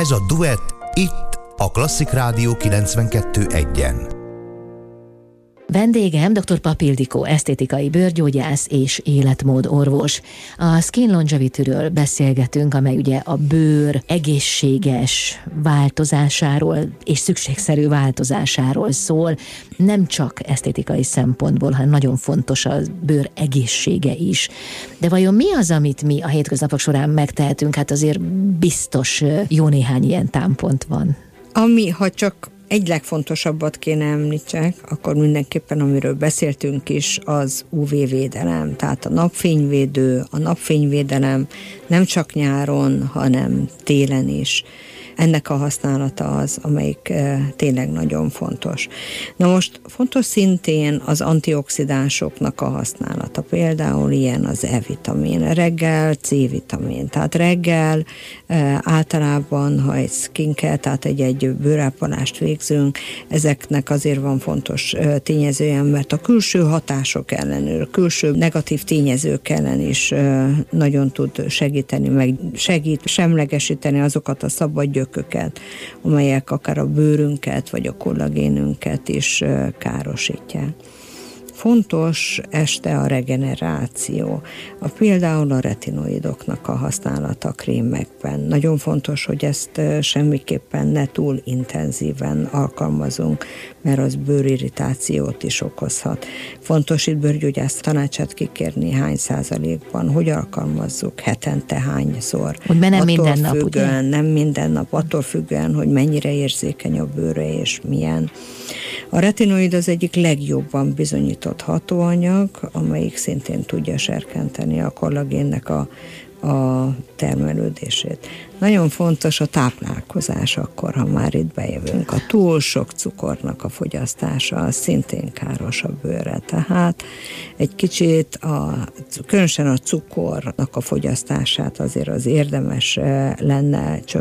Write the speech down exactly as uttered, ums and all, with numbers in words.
Ez a duett itt a Klasszik Rádió kilencvenkettő egyen. Vendégem dr. Papp Ildikó, esztétikai bőrgyógyász és életmódorvos. A Skin Longevity-ről beszélgetünk, amely ugye a bőr egészséges változásáról és szükségszerű változásáról szól. Nem csak esztétikai szempontból, hanem nagyon fontos a bőr egészsége is. De vajon mi az, amit mi a hétköznapok során megtehetünk? Hát azért biztos jó néhány ilyen támpont van. Ami, ha csak egy legfontosabbat kéne említsek, akkor mindenképpen, amiről beszéltünk is, az ú vé védelem. Tehát a napfényvédő, a napfényvédelem nem csak nyáron, hanem télen is. Ennek a használata az, amelyik e, tényleg nagyon fontos. Na most fontos szintén az antioxidánsoknak a használata. Például ilyen az E-vitamin, reggel C-vitamin. Tehát reggel e, általában, ha egy skincare, tehát egy, egy bőrápolást végzünk, ezeknek azért van fontos e, tényezője, mert a külső hatások ellenőr, külső negatív tényezők ellen is e, nagyon tud segíteni, meg segít semlegesíteni azokat a szabad gyököket, amelyek akár a bőrünket, vagy a kollagénünket is károsítják. Fontos este a regeneráció. A, például a retinoidoknak a használata a krémekben. Nagyon fontos, hogy ezt semmiképpen ne túl intenzíven alkalmazunk, mert az bőrirritációt is okozhat. Fontos itt bőrgyógyász tanácsát kikérni, hány százalékban, hogy alkalmazzuk, hetente hányszor. Hogy nem minden nap, ugye? Nem minden nap, attól függően, hogy mennyire érzékeny a bőre és milyen. A retinoid az egyik legjobban bizonyított hatóanyag, amelyik szintén tudja serkenteni a kollagénnek a, a termelődését. Nagyon fontos a táplálkozás akkor, ha már itt bejövünk. A túl sok cukornak a fogyasztása az szintén káros a bőrre. Tehát egy kicsit, a, különösen a cukornak a fogyasztását azért az érdemes lenne csökkenteni.